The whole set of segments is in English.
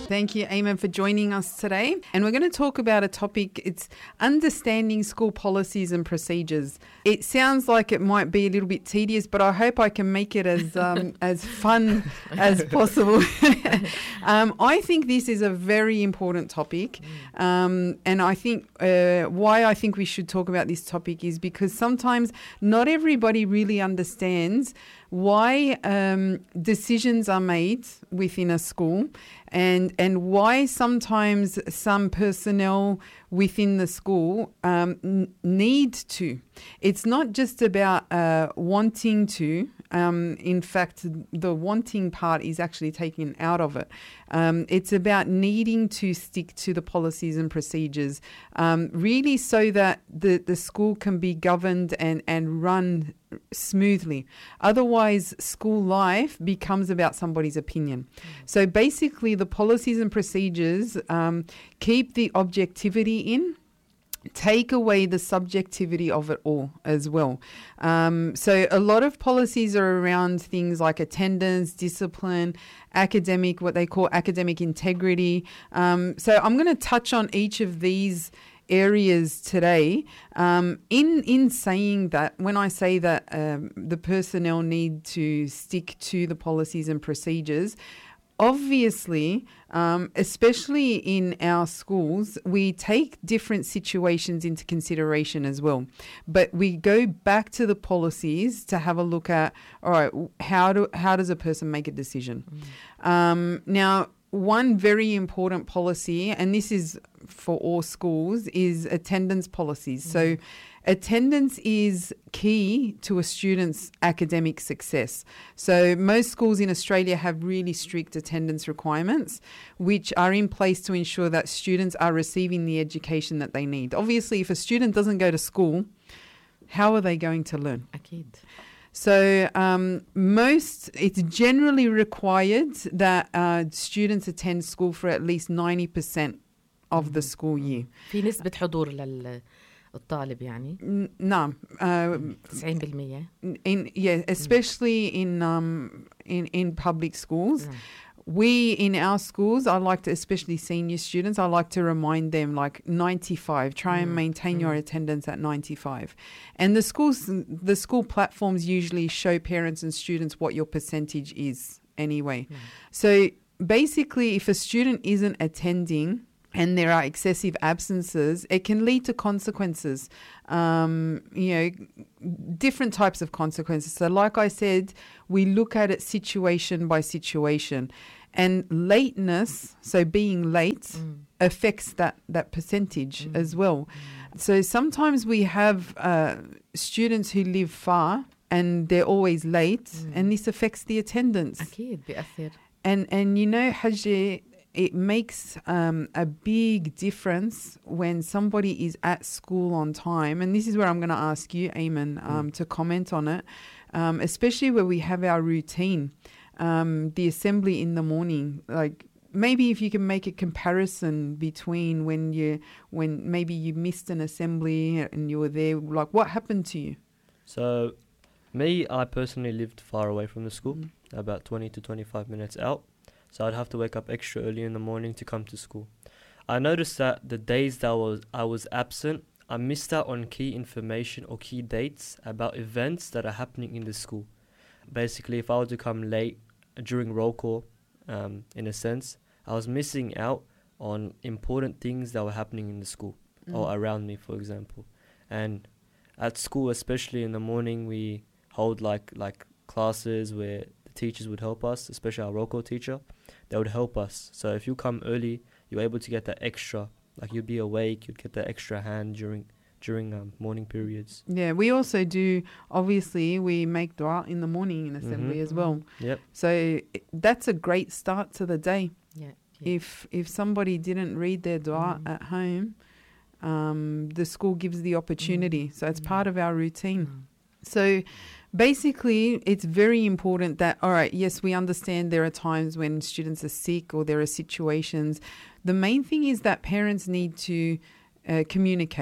Thank you, Eamon, for joining us today. And we're going to talk about a topic. It's understanding school policies and procedures. It sounds like it might be a little bit tedious, but I hope I can make it as as fun as possible. I think this is a very important topic. And I think why I think we should talk about this topic is because sometimes not everybody really understands why decisions are made within a school and why sometimes some personnel within the school need to. It's not just about wanting to. In fact, the wanting part is actually taken out of it. It's about needing to stick to the policies and procedures, really so that the school can be governed and run smoothly. Otherwise, school life becomes about somebody's opinion. So basically, the policies and procedures keep the objectivity in, take away the subjectivity of it all as well. So a lot of policies are around things like attendance, discipline, academic, what they call academic integrity. So I'm going to touch on each of these areas today. In saying that, when I say that the personnel need to stick to the policies and procedures, obviously, especially in our schools, we take different situations into consideration as well. But we go back to the policies to have a look at, all right, how does a person make a decision? Now, one very important policy, and this is for all schools, is attendance policies. So attendance is key to a student's academic success. So most schools in Australia have really strict attendance requirements, which are in place to ensure that students are receiving the education that they need. Obviously, if a student doesn't go to school, how are they going to learn? أكيد. So it's generally required that students attend school for at least 90% of the school year. في نسبة حضور للطالب يعني. نعم. 90%. Especially in public schools. We, in our schools, I like to, especially senior students, I like to remind them like 95, try and maintain your attendance at 95. And the school platforms usually show parents and students what your percentage is anyway. So basically, if a student isn't attending and there are excessive absences, it can lead to consequences, different types of consequences. So like I said, we look at it situation by situation. And lateness, so being late, affects that percentage as well. So sometimes we have students who live far and they're always late, and this affects the attendance. أكيد بيأثر. And Hajji, it makes a big difference when somebody is at school on time. And this is where I'm going to ask you, Eamon, to comment on it, especially where we have our routine, the assembly in the morning. Like maybe if you can make a comparison between when maybe you missed an assembly and you were there, like what happened to you? So I personally lived far away from the school, about 20 to 25 minutes out. So I'd have to wake up extra early in the morning to come to school. I noticed that the days that I was absent, I missed out on key information or key dates about events that are happening in the school. Basically, if I were to come late during roll call, in a sense, I was missing out on important things that were happening in the school or around me, for example. And at school, especially in the morning, we hold like classes where the teachers would help us, especially our roll call teacher. They would help us. So if you come early, you're able to get that extra, like you'd be awake, you'd get that extra hand during morning periods. Yeah, we also do, obviously, we make dua in the morning in assembly as well. Yep. So that's a great start to the day. Yeah. If somebody didn't read their dua at home, the school gives the opportunity. So it's part of our routine. So basically, it's very important that, all right, yes, we understand there are times when students are sick or there are situations. The main thing is that parents need to communicate.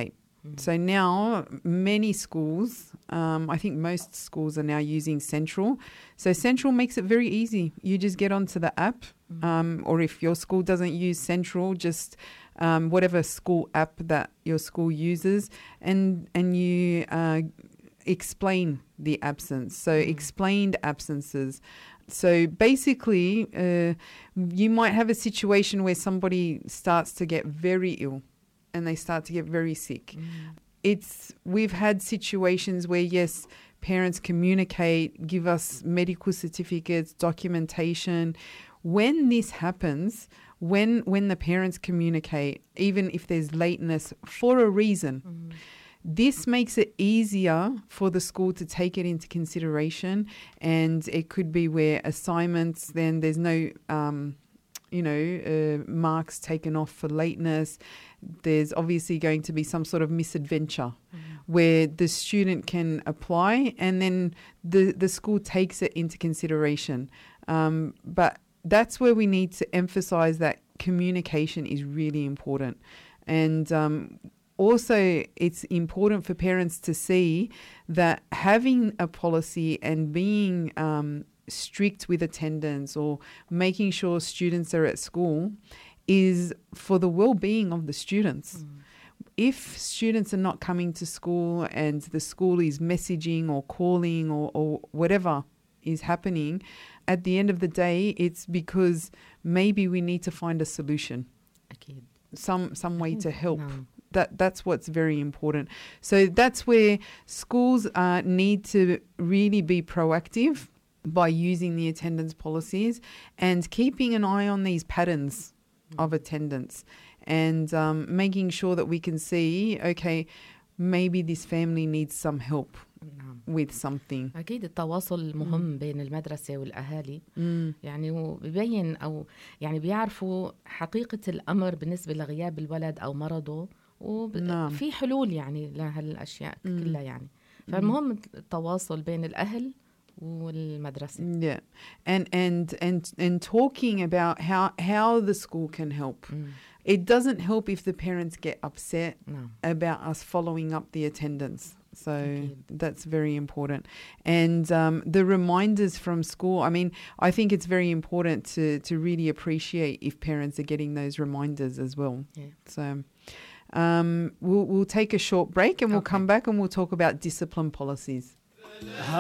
So now many schools, I think most schools are now using Central. So Central makes it very easy. You just get onto the app, or if your school doesn't use Central, just whatever school app that your school uses, and you explain the absence. So explained absences. So basically, you might have a situation where somebody starts to get very ill and they start to get very sick. We've had situations where, yes, parents communicate, give us medical certificates, documentation. When this happens, when the parents communicate, even if there's lateness for a reason, this makes it easier for the school to take it into consideration. And it could be where assignments, then there's no, marks taken off for lateness. There's obviously going to be some sort of misadventure where the student can apply and then the school takes it into consideration. But that's where we need to emphasize that communication is really important. And also, it's important for parents to see that having a policy and being strict with attendance or making sure students are at school is for the well-being of the students. If students are not coming to school and the school is messaging or calling or whatever is happening, at the end of the day, it's because maybe we need to find a solution. أكيد. Some way to help. نعم. That's what's very important. So that's where schools need to really be proactive by using the attendance policies and keeping an eye on these patterns of attendance and making sure that we can see, okay, maybe this family needs some help with something. أكيد التواصل مهم بين المدرسة والأهالي. يعني وبيبين أو يعني بيعرفوا حقيقة الأمر بالنسبة لغياب الولد أو مرضه وفي حلول يعني لهالأشياء كلها يعني. فالمهم التواصل بين الأهل والمدرسة. Yeah, and talking about how the school can help. It doesn't help if the parents get upset about us following up the attendance. So that's very important. And the reminders from school, I mean, I think it's very important to really appreciate if parents are getting those reminders as well. Yeah. So we'll take a short break and we'll come back and we'll talk about discipline policies.